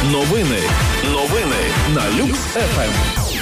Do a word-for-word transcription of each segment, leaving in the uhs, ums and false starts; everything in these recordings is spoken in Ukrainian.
Новини. Новини на Люкс еф ем.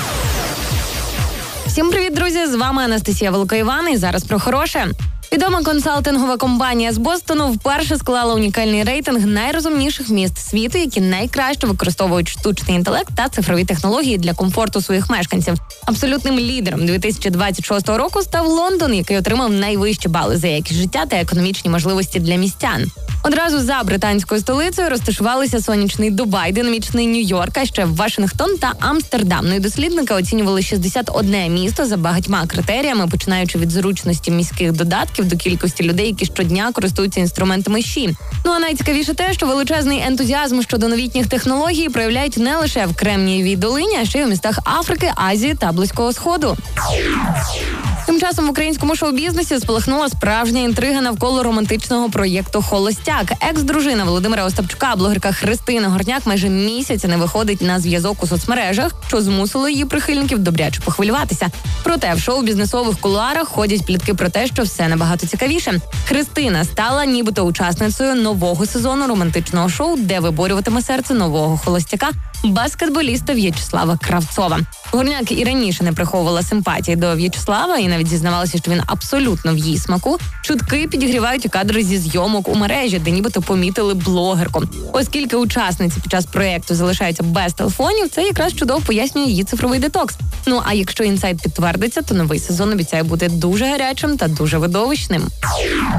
Всім привіт, друзі! З вами Анастасія Великоїван і зараз про хороше. Відома консалтингова компанія з Бостону вперше склала унікальний рейтинг найрозумніших міст світу, які найкраще використовують штучний інтелект та цифрові технології для комфорту своїх мешканців. Абсолютним лідером дві тисячі двадцять шостого року став Лондон, який отримав найвищі бали за якість життя та економічні можливості для містян. Одразу за британською столицею розташувалися сонячний Дубай, динамічний Нью-Йорк, а ще Вашингтон та Амстердам. Ну і дослідники оцінювали шістдесят одне місто за багатьма критеріями, починаючи від зручності міських додатків до кількості людей, які щодня користуються інструментами ЩІ. Ну а найцікавіше те, що величезний ентузіазм щодо новітніх технологій проявляють не лише в Кремнієвій долині, а ще й у містах Африки, Азії та Близького Сходу. Тим часом в українському шоу-бізнесі спалахнула справжня інтрига навколо романтичного проєкту «Холостяк». Екс-дружина Володимира Остапчука, блогерка Христина Горняк, майже місяця не виходить на зв'язок у соцмережах, що змусило її прихильників добряче похвилюватися. Проте в шоу-бізнесових кулуарах ходять плітки про те, що все набагато цікавіше. Христина стала нібито учасницею нового сезону романтичного шоу, де виборюватиме серце нового холостяка – баскетболіста В'ячеслава Кравцова. Горняк і раніше не приховувала симпатії до В'ячеслава і навіть зізнавалася, що він абсолютно в її смаку. Чутки підігрівають і кадри зі зйомок у мережі, де нібито помітили блогерку. Оскільки учасниці під час проєкту залишаються без телефонів, це якраз чудово пояснює її цифровий детокс. Ну а якщо інсайт підтвердиться, то новий сезон обіцяє бути дуже гарячим та дуже видовищним.